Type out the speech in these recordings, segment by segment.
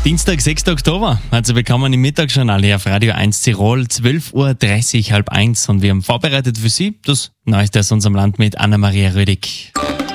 Dienstag, 6. Oktober, also bekommen im Mittagsjournal hier auf Radio 1 Tirol, 12.30 Uhr, halb eins. Und wir haben vorbereitet für Sie das Neueste aus unserem Land mit Anna-Maria Rödig.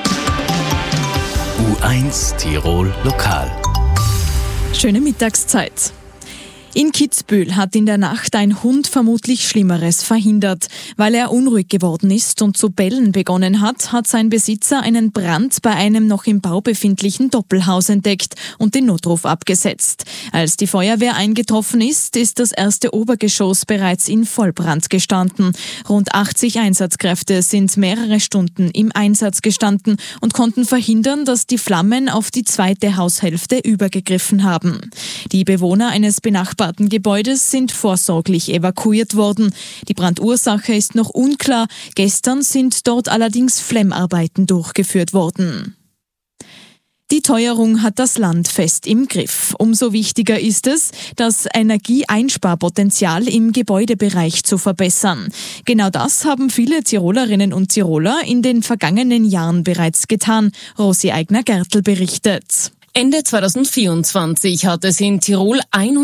U1 Tirol Lokal. Schöne Mittagszeit. In Kitzbühel hat in der Nacht ein Hund vermutlich Schlimmeres verhindert. Weil er unruhig geworden ist und zu bellen begonnen hat, hat sein Besitzer einen Brand bei einem noch im Bau befindlichen Doppelhaus entdeckt und den Notruf abgesetzt. Als die Feuerwehr eingetroffen ist, ist das erste Obergeschoss bereits in Vollbrand gestanden. Rund 80 Einsatzkräfte sind mehrere Stunden im Einsatz gestanden und konnten verhindern, dass die Flammen auf die zweite Haushälfte übergegriffen haben. Die Bewohner eines benachbarten Gebäudes sind vorsorglich evakuiert worden. Die Brandursache ist noch unklar. Gestern sind dort allerdings Flemmarbeiten durchgeführt worden. Die Teuerung hat das Land fest im Griff. Umso wichtiger ist es, das Energieeinsparpotenzial im Gebäudebereich zu verbessern. Genau das haben viele Tirolerinnen und Tiroler in den vergangenen Jahren bereits getan. Rosi Eigner-Gertl berichtet. Ende 2024 hat es in Tirol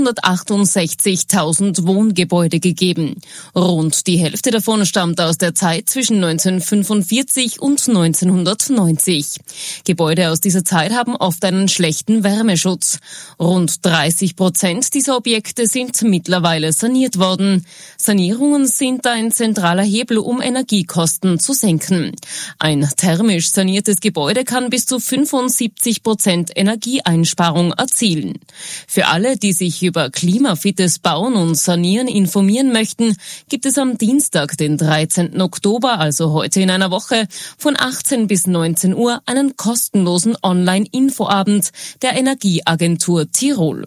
168.000 Wohngebäude gegeben. Rund die Hälfte davon stammt aus der Zeit zwischen 1945 und 1990. Gebäude aus dieser Zeit haben oft einen schlechten Wärmeschutz. Rund 30% dieser Objekte sind mittlerweile saniert worden. Sanierungen sind ein zentraler Hebel, um Energiekosten zu senken. Ein thermisch saniertes Gebäude kann bis zu 75% Energieeinsparung erzielen. Für alle, die sich über klimafittes Bauen und Sanieren informieren möchten, gibt es am Dienstag, den 13. Oktober, also heute in einer Woche, von 18 bis 19 Uhr einen kostenlosen Online-Infoabend der Energieagentur Tirol.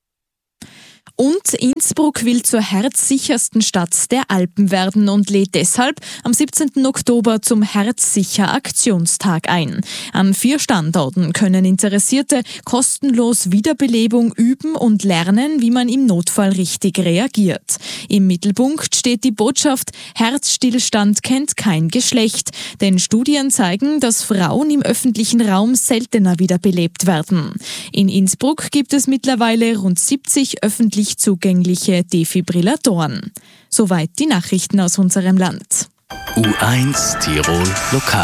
Und Innsbruck will zur herzsichersten Stadt der Alpen werden und lädt deshalb am 17. Oktober zum Herzsicher-Aktionstag ein. An 4 Standorten können Interessierte kostenlos Wiederbelebung üben und lernen, wie man im Notfall richtig reagiert. Im Mittelpunkt steht die Botschaft: Herzstillstand kennt kein Geschlecht. Denn Studien zeigen, dass Frauen im öffentlichen Raum seltener wiederbelebt werden. In Innsbruck gibt es mittlerweile rund 70 öffentlich zugängliche Defibrillatoren. Soweit die Nachrichten aus unserem Land. U1 Tirol Lokal.